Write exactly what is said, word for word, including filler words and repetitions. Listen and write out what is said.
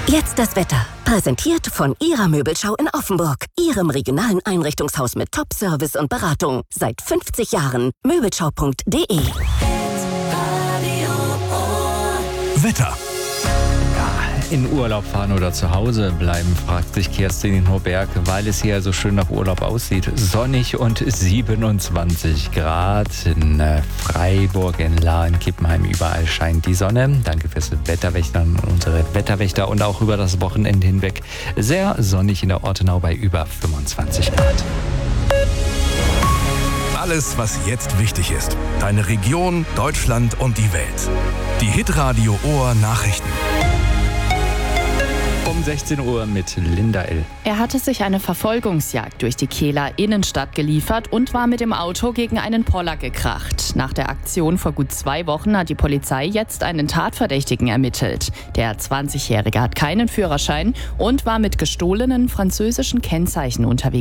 Jetzt das Wetter. Präsentiert von Ihrer Möbelschau in Offenburg. Ihrem regionalen Einrichtungshaus mit Top-Service und Beratung. Seit fünfzig Jahren. Möbelschau punkt de. Wetter. In Urlaub fahren oder zu Hause bleiben, fragt sich Kerstin in Hoberg, weil es hier so schön nach Urlaub aussieht. Sonnig und siebenundzwanzig Grad. In Freiburg, in Lahr, Kippenheim, überall scheint die Sonne. Danke fürs Wetterwächtern, unsere Wetterwächter, und auch über das Wochenende hinweg sehr sonnig in der Ortenau bei über fünfundzwanzig Grad. Alles, was jetzt wichtig ist. Deine Region, Deutschland und die Welt. Die Hitradio Ohr Nachrichten. Um sechzehn Uhr mit Linda L. Er hatte sich eine Verfolgungsjagd durch die Kehler Innenstadt geliefert und war mit dem Auto gegen einen Poller gekracht. Nach der Aktion vor gut zwei Wochen hat die Polizei jetzt einen Tatverdächtigen ermittelt. Der zwanzigjährige hat keinen Führerschein und war mit gestohlenen französischen Kennzeichen unterwegs.